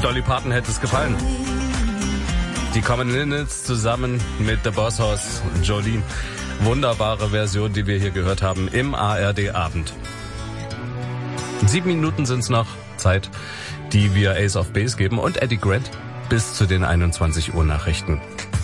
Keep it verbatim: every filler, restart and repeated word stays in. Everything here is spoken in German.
Dolly Parton hätte es gefallen. Die Common Linnets zusammen mit The Boss Hoss und Jolene. Wunderbare Version, die wir hier gehört haben im A R D-Abend. Sieben Minuten sind's noch, Zeit, die wir Ace of Base geben und Eddie Grant bis zu den einundzwanzig Uhr Nachrichten.